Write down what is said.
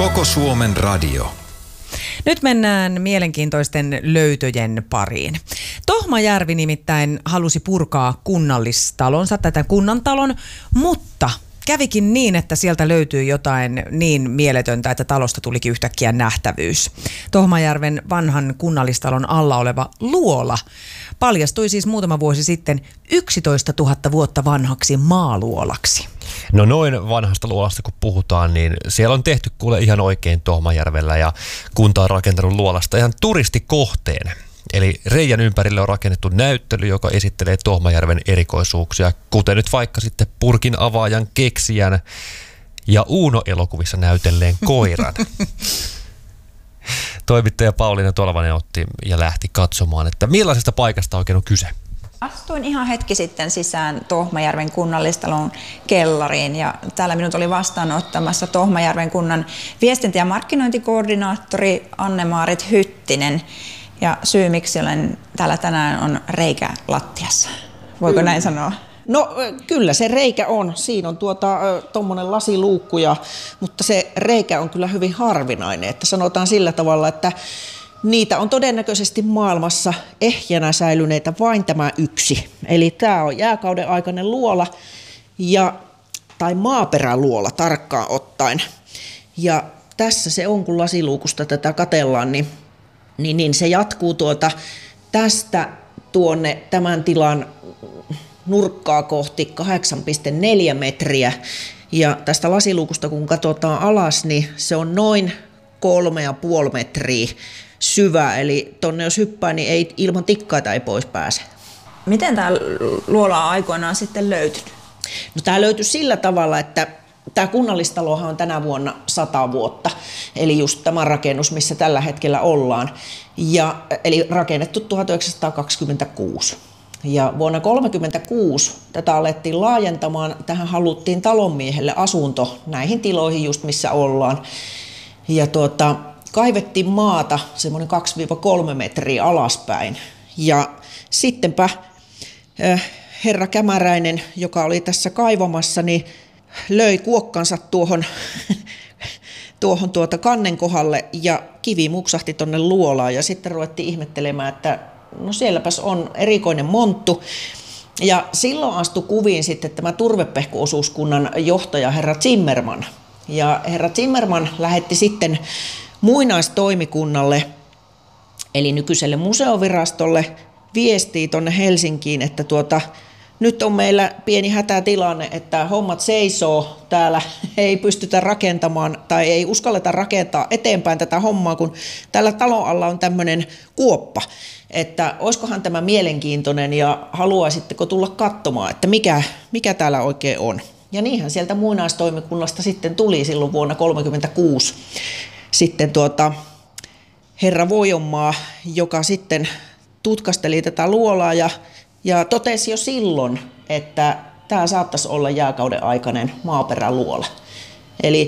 Koko Suomen radio. Nyt mennään mielenkiintoisten löytöjen pariin. Tohmajärvi nimittäin halusi purkaa kunnallistalonsa, tätä kunnantalon, mutta kävikin niin, että sieltä löytyy jotain niin mieletöntä, että talosta tulikin yhtäkkiä nähtävyys. Tohmajärven vanhan kunnallistalon alla oleva luola paljastui siis muutama vuosi sitten 11 000 vuotta vanhaksi maaluolaksi. No noin vanhasta luolasta kun puhutaan, niin siellä on tehty kuule ihan oikein Tohmajärvellä ja kunta on rakentanut luolasta ihan turistikohteen. Eli reijän ympärille on rakennettu näyttely, joka esittelee Tohmajärven erikoisuuksia, kuten nyt vaikka sitten purkin avaajan keksijän ja Uuno-elokuvissa näytelleen koiran. Toimittaja Pauliina Tolvanen otti ja lähti katsomaan, että millaisesta paikasta oikein on kyse. Astuin ihan hetki sitten sisään Tohmajärven kunnallistalon kellariin ja täällä minut oli vastaanottamassa Tohmajärven kunnan viestintä- ja markkinointikoordinaattori Anne-Maarit Hyttinen. Ja syy, miksi olen täällä tänään, on reikä lattiassa. Voiko näin sanoa? No kyllä se reikä on. Siinä on tuommoinen lasiluukku, mutta se reikä on kyllä hyvin harvinainen. Että sanotaan sillä tavalla, että niitä on todennäköisesti maailmassa ehjänä säilyneitä vain tämä yksi. Eli tämä on jääkauden aikainen luola tai maaperäluola tarkkaan ottaen. Ja tässä se on, kun lasiluukusta tätä katsellaan, niin se jatkuu tästä tuonne tämän tilan nurkkaa kohti 8,4 metriä. Ja tästä lasiluukusta kun katsotaan alas, niin se on noin 3,5 metriä syvä. Eli tonne jos hyppää, niin ei, ilman tikkaita ei pois pääse. Miten tämä luola on aikoinaan sitten löytynyt? No, tämä löytyi sillä tavalla, että tämä kunnallistalohan on tänä vuonna 100 vuotta, eli just tämä rakennus, missä tällä hetkellä ollaan, eli rakennettu 1926. Ja vuonna 1936 tätä alettiin laajentamaan, tähän haluttiin talonmiehelle asunto näihin tiloihin just missä ollaan. Ja kaivettiin maata semmoinen 2-3 metriä alaspäin. Ja sittenpä herra Kämäräinen, joka oli tässä kaivamassa, niin löi kuokkansa tuohon kannen kohdalle ja kivi muksahti tonne luolaan ja sitten ruvettiin ihmettelemään, että no sielläpäs on erikoinen monttu. Ja silloin astui kuviin sitten tämä turvepehkuosuuskunnan johtaja herra Zimmerman. Ja herra Zimmerman lähetti sitten muinaistoimikunnalle eli nykyiselle museovirastolle viestiä tonne Helsinkiin, että nyt on meillä pieni hätätilanne, että hommat seisoo täällä, ei pystytä rakentamaan tai ei uskalleta rakentaa eteenpäin tätä hommaa, kun tällä talon alla on tämmöinen kuoppa, että olisikohan tämä mielenkiintoinen ja haluaisitteko tulla katsomaan, että mikä täällä oikein on. Ja niinhän sieltä muinaistoimikunnasta sitten tuli silloin vuonna 1936 sitten herra Voijonmaa, joka sitten tutkasteli tätä luolaa ja totesi jo silloin, että tämä saattaisi olla jääkauden aikainen maaperäluola. Eli